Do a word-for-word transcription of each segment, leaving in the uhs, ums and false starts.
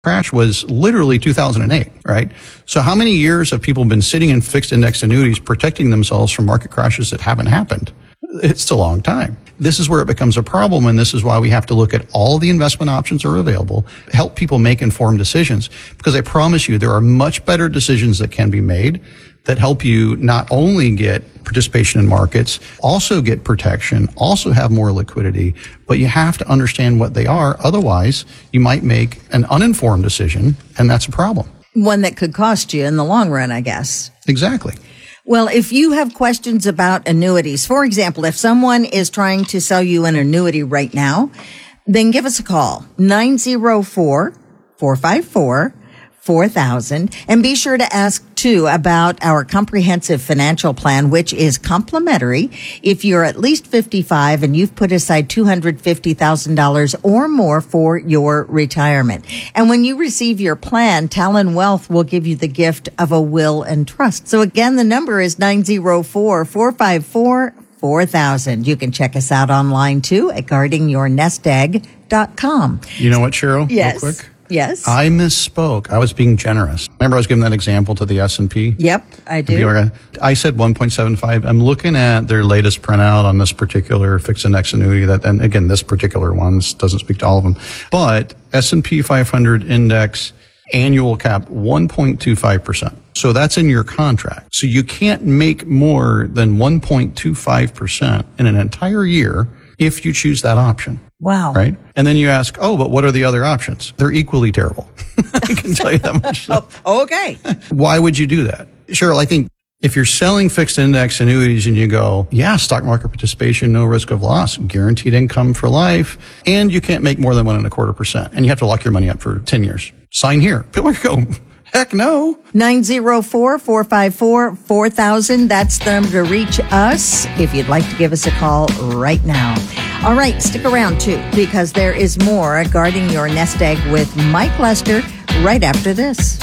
crash was literally two thousand eight, right? So how many years have people been sitting in fixed index annuities protecting themselves from market crashes that haven't happened? It's a long time. This is where it becomes a problem, and this is why we have to look at all the investment options that are available, help people make informed decisions, because I promise you there are much better decisions that can be made that help you not only get participation in markets, also get protection, also have more liquidity, but you have to understand what they are. Otherwise, you might make an uninformed decision, and that's a problem. One that could cost you in the long run, I guess. Exactly. Well, if you have questions about annuities, for example, if someone is trying to sell you an annuity right now, then give us a call, nine oh four, four five four, four thousand, and be sure to ask too about our comprehensive financial plan, which is complimentary if you're at least fifty-five and you've put aside two hundred fifty thousand dollars or more for your retirement. And when you receive your plan, Talon Wealth will give you the gift of a will and trust. So again, the number is nine oh four, four five four, four thousand. You can check us out online too at guarding your nest egg dot com. You know what, Cheryl? Yes. Real quick. Yes. I misspoke. I was being generous. Remember I was giving that example to the S and P? Yep, I do. I said one point seven five. I'm looking at their latest printout on this particular fixed index annuity that, and again, this particular one doesn't speak to all of them, but S and P five hundred index annual cap one point two five percent. So that's in your contract. So you can't make more than one point two five percent in an entire year if you choose that option. Wow. Right? And then you ask, oh, but what are the other options? They're equally terrible. I can tell you that much. Oh, okay. Why would you do that? Cheryl, I think if you're selling fixed index annuities and you go, yeah, stock market participation, no risk of loss, guaranteed income for life, and you can't make more than one and a quarter percent, and you have to lock your money up for ten years. Sign here. People go, heck no. nine oh four, four five four, four thousand. That's the number to reach us if you'd like to give us a call right now. All right, stick around too, because there is more at Guarding Your Nest Egg with Mike Lester right after this.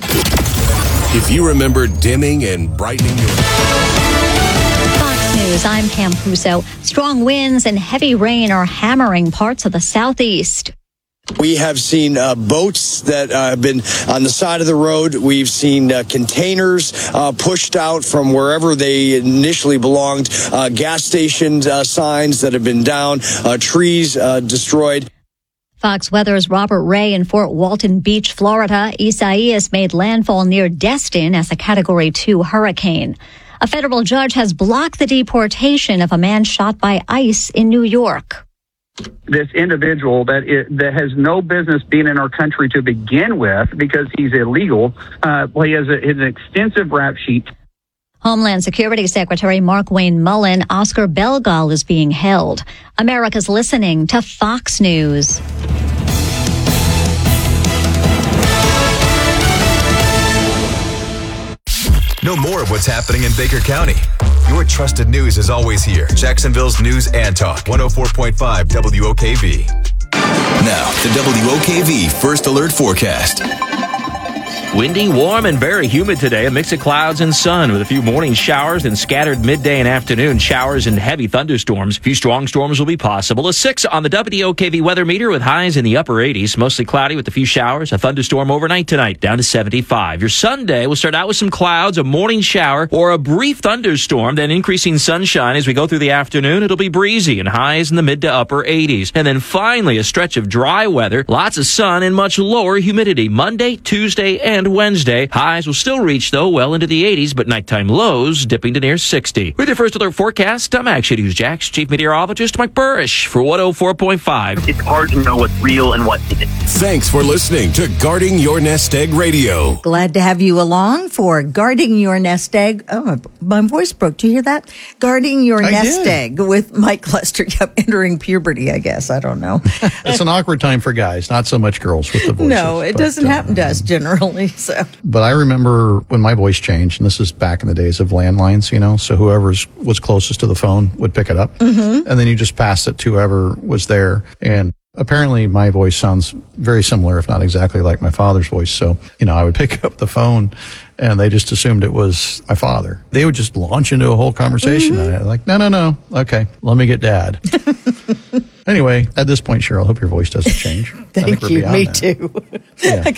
If you remember dimming and brightening your... Fox News, I'm Pam Puso. Strong winds and heavy rain are hammering parts of the southeast. We have seen uh, boats that uh, have been on the side of the road. We've seen uh, containers uh, pushed out from wherever they initially belonged, uh, gas station uh, signs that have been down, uh, trees uh, destroyed. Fox Weather's Robert Ray in Fort Walton Beach, Florida. Isaias made landfall near Destin as a Category two hurricane. A federal judge has blocked the deportation of a man shot by ICE in New York. This individual that it, that has no business being in our country to begin with because he's illegal. Uh, well, he has, a, he has an extensive rap sheet. Homeland Security Secretary Mark Wayne Mullen, Oscar Belgal is being held. America's listening to Fox News. Know more of what's happening in Baker County. Your trusted news is always here. Jacksonville's News and Talk, one oh four point five W O K V. Now, the W O K V First Alert Forecast. Windy, warm, and very humid today. A mix of clouds and sun with a few morning showers and scattered midday and afternoon showers and heavy thunderstorms. A few strong storms will be possible. A six on the W O K V weather meter with highs in the upper eighties. Mostly cloudy with a few showers. A thunderstorm overnight tonight down to seventy-five. Your Sunday will start out with some clouds, a morning shower, or a brief thunderstorm, then increasing sunshine as we go through the afternoon. It'll be breezy and highs in the mid to upper eighties. And then finally a stretch of dry weather, lots of sun, and much lower humidity. Monday, Tuesday, and Wednesday. Highs will still reach, though, well into the eighties, but nighttime lows dipping to near sixty. With your First Alert forecast, I'm Action News Jack's Chief Meteorologist Mike Burrish for one oh four point five. It's hard to know what's real and what isn't. Thanks for listening to Guarding Your Nest Egg Radio. Glad to have you along for Guarding Your Nest Egg. Oh, my voice broke. Do you hear that? Guarding Your I Nest did. Egg with Mike Lester. Yep, entering puberty, I guess. I don't know. It's an awkward time for guys, not so much girls with the voices. No, it but, doesn't uh, happen to us generally. So, But I remember when my voice changed, and this is back in the days of landlines, you know, so whoever was closest to the phone would pick it up. Mm-hmm. And then you just passed it to whoever was there. And apparently my voice sounds very similar, if not exactly like my father's voice. So, you know, I would pick up the phone and they just assumed it was my father. They would just launch into a whole conversation. Mm-hmm. And I'm like, no, no, no. Okay, let me get dad. Anyway, at this point, Cheryl, I hope your voice doesn't change. I think Thank we're you. beyond Me that. too. Yeah. I